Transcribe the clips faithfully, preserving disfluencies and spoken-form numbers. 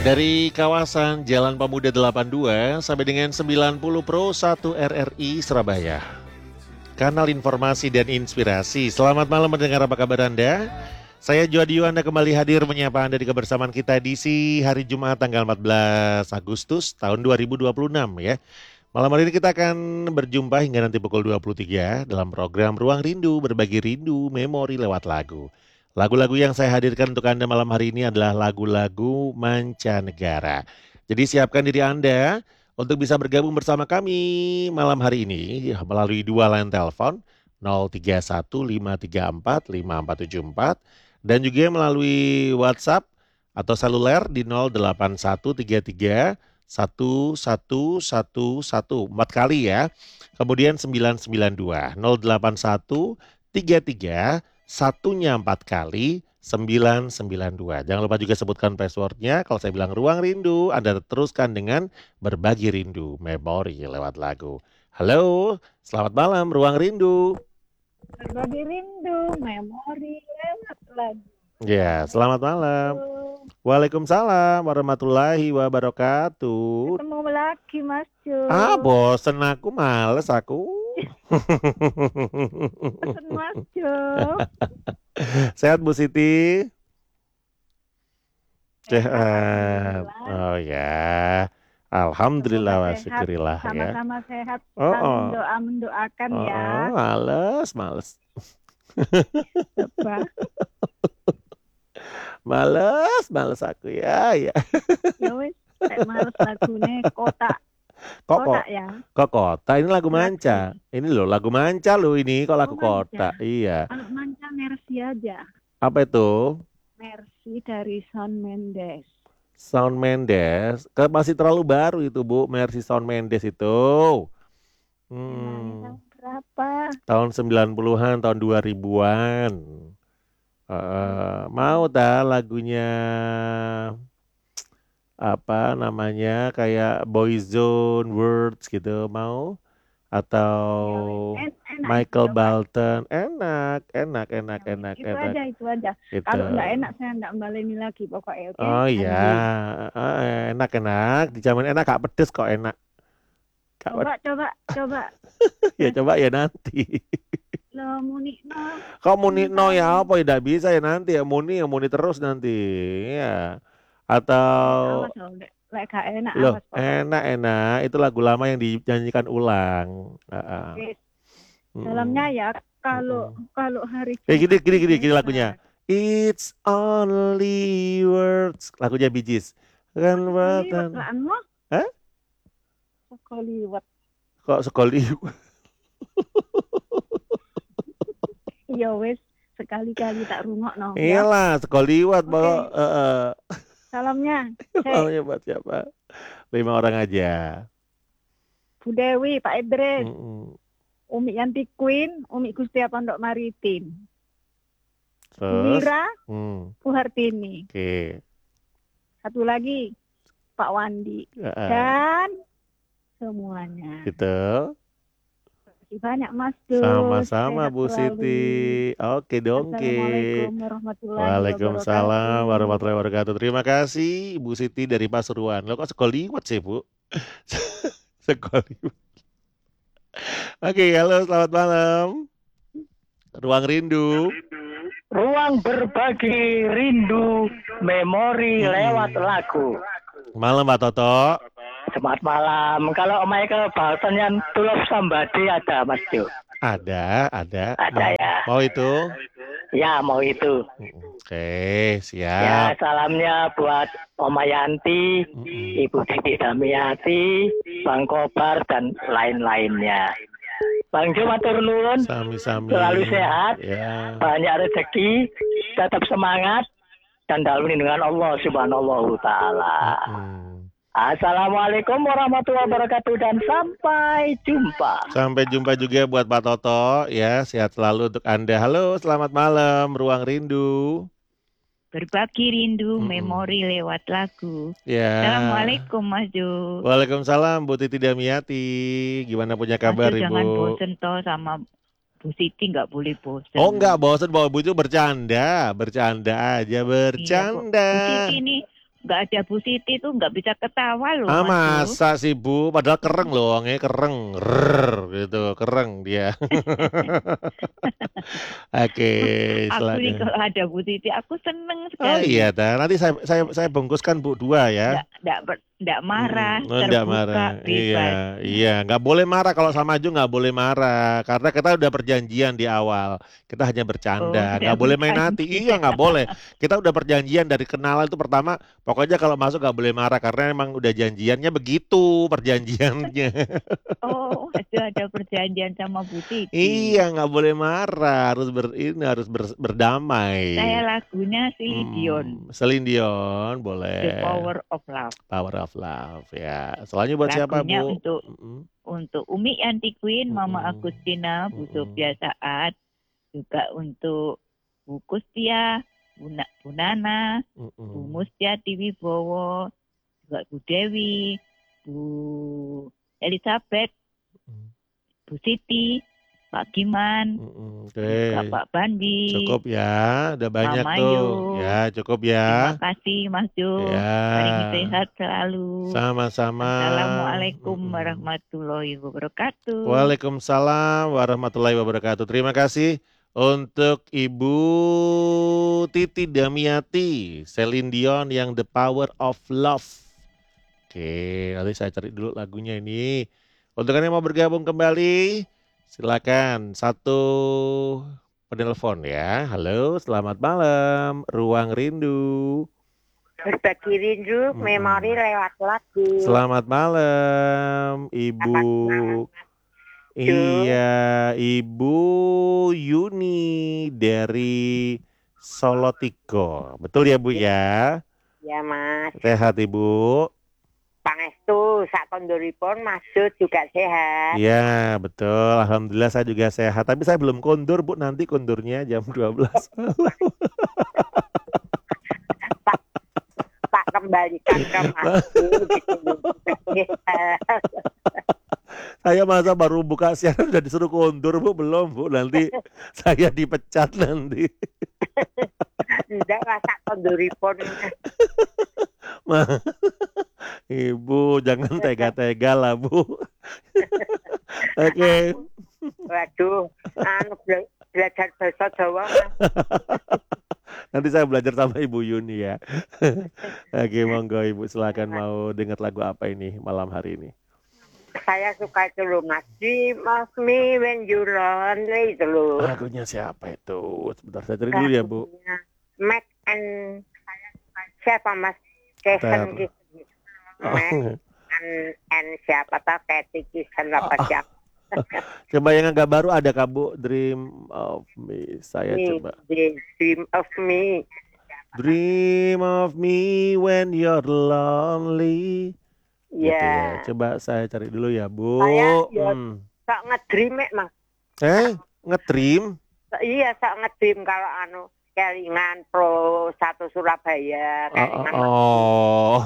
Dari kawasan Jalan Pemuda delapan puluh dua sampai dengan sembilan puluh Pro satu R R I Surabaya. Kanal informasi dan inspirasi. Selamat malam mendengar, apa kabar Anda? Saya Joadio, Anda kembali hadir menyapa Anda di kebersamaan kita edisi hari Jumat tanggal empat belas Agustus tahun dua ribu dua puluh enam ya. Malam hari ini kita akan berjumpa hingga nanti pukul dua puluh tiga dalam program Ruang Rindu, berbagi rindu memori lewat lagu. Lagu-lagu yang saya hadirkan untuk Anda malam hari ini adalah lagu-lagu mancanegara. Jadi siapkan diri Anda untuk bisa bergabung bersama kami malam hari ini melalui dua line telepon nol tiga satu lima tiga empat lima empat tujuh empat dan juga melalui WhatsApp atau seluler di nol delapan satu tiga tiga satu satu satu satu empat kali ya. Kemudian sembilan sembilan dua nol delapan satu tiga tiga satunya empat kali sembilan sembilan dua. Jangan lupa juga sebutkan passwordnya. Kalau saya bilang Ruang Rindu, Anda teruskan dengan berbagi rindu memori lewat lagu. Halo, selamat malam Ruang Rindu. Berbagi rindu memori lewat lagu. Ya, selamat malam. Waalaikumsalam warahmatullahi wabarakatuh. Ketemu lagi Mas Jo. Ah, bosen aku, males aku. Bosen Mas Jo. Sehat Bu Siti? Sehat. Oh ya. Alhamdulillah wa syukurillah ya. Sama-sama sehat. Oh, Saling oh. doa mendoakan Oh, ya. oh, males, males. Coba. Males, males aku ya, ya. Ya wis, nek males lagune kotak. Kok Kotak kok, ya. kok kota? Ini lagu manca. Ini loh lagu manca loh ini. Kok lagu Oh, kota? manca. Iya. Kalau manca Mercy aja. Apa itu? Mercy dari Shawn Mendes. Shawn Mendes. Ke- Masih terlalu baru itu Bu. Mercy Shawn Mendes itu. Emangnya Hmm. tahun berapa? Tahun sembilan puluhan, tahun dua ribuan. Uh, mau tak lagunya apa namanya kayak Boyzone Words gitu mau atau Ya, en- enak Michael itu, coba. Bolton enak enak enak Ya, enak itu enak aja, itu aja. gitu. Kalau nggak enak saya nggak baleni lagi pokoknya, oke? Oh iya, Lanjut. enak enak dijamin enak, gak pedes kok, enak gak Coba, pedes. coba, coba. Ya coba ya nanti. Lo muni no. Kok muni no Tahu. ya apa ya, tidak bisa ya nanti ya muni ya muni terus nanti ya. Atau Awas loh, Dek. Lek gak enak loh awas pokoknya. enak-enak itu lagu lama yang dinyanyikan ulang. Uh-uh. Oke. Mm-mm. Dalamnya ya kalau Mm-mm. kalau hari Eh gini Jumat gini gini itu gini lagunya. It's only words. Lagunya Bee Gees. Kan sekali watan. wetlaanmu. Hah? Sekali wet. Kok sekali? Ya wes, sekali-kali tak rungokno. Ya. Iyalah, sekaliwat Oke. bawa. Uh, Salamnya. Hei, Namanya buat siapa? Lima orang aja. Bu Dewi, Pak Idris, Mm-mm. Umi Yanti Queen, Umi Gustia Pondok Maritim. Bu Terus, Wira, hmm, Bu Hartini. oke. Satu lagi Pak Wandi Uh, dan semuanya. gitu. Terima kasih banyak Mas Dus. Sama-sama Sehat Bu selalu. Siti. Oke dongke. Assalamualaikum warahmatullahi Waalaikumsalam wabarakatuh. warahmatullahi wabarakatuh. Terima kasih Bu Siti dari Pasuruan. Lo kok sekaliwat sih Bu? Sekaliwat. Oke, halo selamat malam. Ruang Rindu. Ruang berbagi rindu memori Mm-mm. lewat lagu. Malam Pak Toto. Selamat malam. Kalau Michael Bolton yang Tulus Somebody ada Mas Jo? Ada, ada. Ada Mau, ya. mau itu? Ya mau itu. Mm-mm. Oke, Ya siap. salamnya buat Oma Yanti, Mm-mm. Ibu Titi Damiati, Bang Kobar dan lain-lainnya. Bang Jo matur nuwun, Sami-sami. selalu sehat, Ya. banyak rezeki, tetap semangat dan dalam lindungan Allah Subhanahu wa taala. Mm-mm. Assalamualaikum warahmatullahi wabarakatuh dan sampai jumpa. Sampai jumpa juga buat Pak Toto ya. Sehat selalu untuk Anda. Halo, selamat malam Ruang Rindu. Berbagi rindu Mm-mm. memori lewat lagu. Ya. Assalamualaikum Mas Jo. Waalaikumsalam Bu Titi Damiati. Gimana punya Mas kabar Jo Ibu? jangan bosen toh sama Bu Siti, nggak boleh bosen. Oh enggak bosen, bahwa Bu itu bercanda, bercanda aja, Iya, Bu, bercanda. Bu Siti ini nggak ada Bu Siti tuh nggak bisa ketawa loh Ah, Mas Bro. masa sih Bu? Padahal kereng loh, orangnya kereng, Rrrr, gitu, kereng dia. Oke, Aku nih silakan. kalau ada Bu Siti aku seneng Oh iya, sekali. dah. Nanti saya saya saya bungkuskan Bu dua ya. Nggak nggak ber- nggak marah, Mm-mm, oh, enggak marah. terbuka, Iya, bebas. iya, nggak boleh marah kalau sama Ju nggak boleh marah karena kita udah perjanjian di awal. Kita hanya Oh, bercanda, udah nggak boleh main hati. berjanji. Iya, nggak boleh. Kita udah perjanjian dari kenalan itu pertama. Pokoknya kalau masuk nggak boleh marah karena emang udah janjiannya begitu perjanjiannya. Oh, itu ada perjanjian sama Bu Siti. Iya, nggak boleh marah, harus ber ini harus ber- Saya berdamai. lagunya Celine Dion, Hmm, Celine Dion The boleh. Power of Love. Power of Love ya. Selanjutnya buat siapa Lagunya Bu? untuk Mm-mm, untuk Umi Anti Queen, Mama mm-mm, Agustina, Bu mm-mm, Sofia Saat, juga untuk Bu Kustia, Bu, Na- Bu Nana, Bu mm-mm, Mustiati Wibowo, juga Bu Dewi, Bu Elizabeth, mm-mm, Bu Siti, Pak Giman, mm-mm. juga Oke, Pak Bandi, cukup ya. Udah banyak Mama tuh. Yu. Ya, cukup Terima ya. kasih Mas Jo. Paling Ya, sehat selalu. sama-sama. Assalamualaikum Mm-mm. warahmatullahi wabarakatuh. Waalaikumsalam warahmatullahi wabarakatuh. Terima kasih untuk Ibu Titi Damiati, Celine Dion yang The Power of Love. Oke, nanti saya cari dulu lagunya ini. Untuk yang mau bergabung kembali, silakan satu penelpon ya. Halo, selamat malam. Ruang Rindu. Berbagi rindu, memori Mm-mm. lewat lagu. Selamat malam, Ibu. Apa semangat, Jo? Iya, Ibu Yuni dari Solotiko. Betul ya, Bu ya? Ya Mas. Sehat, Ibu? Pangestu, sak kondoripun Masud juga sehat. Iya, betul. Alhamdulillah saya juga sehat. Tapi saya belum kondur, Bu. Nanti kondurnya jam dua belas. Tak, tak kembalikan ke Masud. Gitu. Saya masa baru buka siaran udah disuruh kondur, Bu. Belum, Bu. Nanti saya dipecat nanti. Tidak lah, sak kondoripun. Ma- Ibu, jangan tega-tega lah, Bu. Oke. Waduh, anu bela- belajar bahasa Jawa Mas. Nanti saya belajar sama Ibu Yuni ya. Oke, monggo Ibu silakan mau dengar lagu apa ini malam hari ini. Saya suka itu loh Mas. Dream of me when you lonely itu loh. Lagunya siapa itu? Sebentar saya cari dulu ya, Bu. Lagunya Mac and siapa Mas? Kevin Bentar. Kisen. Mac Oh. and, and siapa tau Kathy Kisen apa siapa? Coba yang agak baru ada Kak Bu, Dream of Me. Saya Me, coba. the dream of me. Dream of me when you're lonely. Gitu ya. Ya. Coba saya cari dulu ya, Bu. Saya ya Hmm. sok ngedream mek Mas. Eh, nge-dream? Iya sok ngedream kalau anu Kelingan Pro satu Surabaya. Oh, Kelingan oh.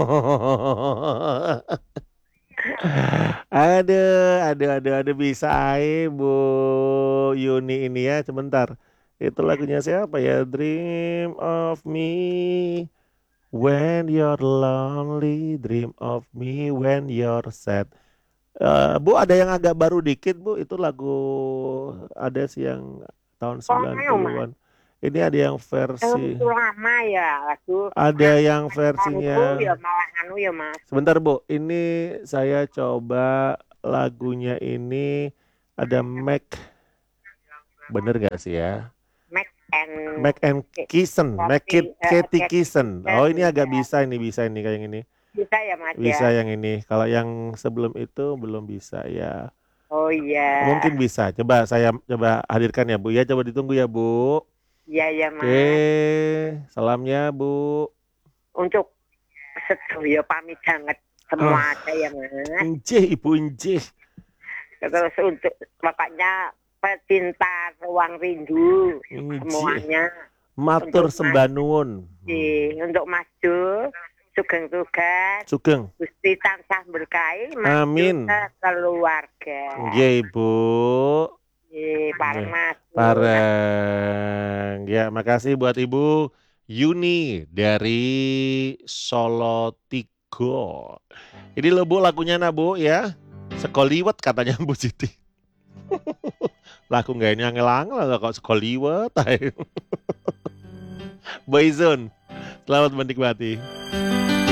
Aduh, aduh, aduh, aduh, bisa aja Bu Yuni ini ya, sebentar. Itu lagunya siapa ya? Dream of me when you're lonely, dream of me when you're sad. Eh, Bu, ada yang agak baru dikit, Bu. Itu lagu ada sih yang tahun sembilan puluhan. Ini ada yang versi, itu lama ya lagu. ada yang Anu versinya. ya malah anu ya Mas. Sebentar Bu, ini saya coba lagunya ini ada Mac, bener gak sih ya? Mac and Mac and Kisen, Mac Kit, Katy Kisen. Oh ini agak ya. bisa ini, bisa ini kayak ini. Bisa ya Mas Bisa ya. yang ini. Kalau yang sebelum itu belum bisa ya. Oh iya. Mungkin bisa. Coba saya coba hadirkan ya Bu ya. Coba ditunggu ya Bu. Iya ya Mas. Oke, salamnya Bu. Untuk sedoyo pamit banget semua aja ya Mas. Encih Ibu Encih. Terus untuk pokoknya pecinta ruang rindu Encih. semuanya. Matur Untuk sembah nuwun. Di, untuk Mas Jo, sugeng tugas, Sugeng. Gusti tansah berkahi, Mas Amin. Jo keluarga. Nggih Ibu. Nggih, bareng Mas Jo. Bareng. Ya, makasih buat Ibu Yuni dari Solo Tigo. Ini lo Bu lagunya nak Bu ya. Sekoliwet katanya Bu Siti. Lagu nggak ini angel-angel kok sekoliwet. Boyzone, selamat menikmati.